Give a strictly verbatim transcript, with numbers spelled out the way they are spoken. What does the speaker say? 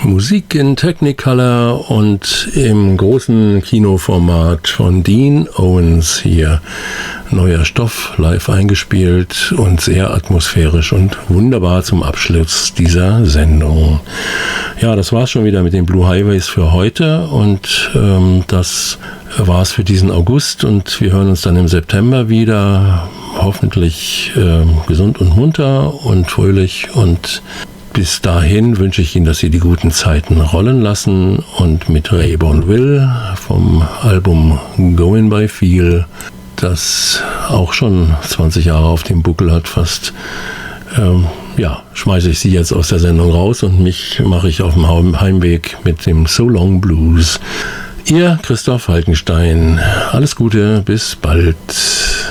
Musik in Technicolor und im großen Kinoformat von Dean Owens hier. Neuer Stoff, live eingespielt und sehr atmosphärisch und wunderbar zum Abschluss dieser Sendung. Ja, das war's schon wieder mit den Blue Highways für heute und ähm, das war's für diesen August und wir hören uns dann im September wieder, hoffentlich ähm, gesund und munter und fröhlich, und bis dahin wünsche ich Ihnen, dass Sie die guten Zeiten rollen lassen, und mit Rayborn Will vom Album Going by Feel, das auch schon zwanzig Jahre auf dem Buckel hat fast, ähm, ja, schmeiße ich Sie jetzt aus der Sendung raus und mich mache ich auf dem Heimweg mit dem So Long Blues. Ihr Christoph Falkenstein. Alles Gute, bis bald.